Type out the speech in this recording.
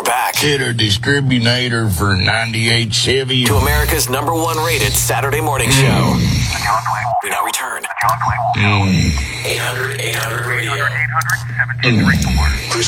back It a distributor for 98 Chevy. to America's #1 rated Saturday morning show. We now return. 800-800-radio. 800-1734.